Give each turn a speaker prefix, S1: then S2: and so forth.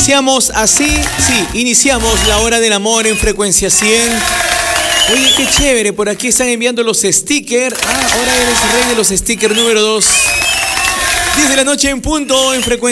S1: iniciamos así, sí, iniciamos la hora del amor en frecuencia 100. Oye, qué chévere, por aquí están enviando los stickers. Ahora eres rey de los stickers número 2. 10 de la noche en punto en frecuencia.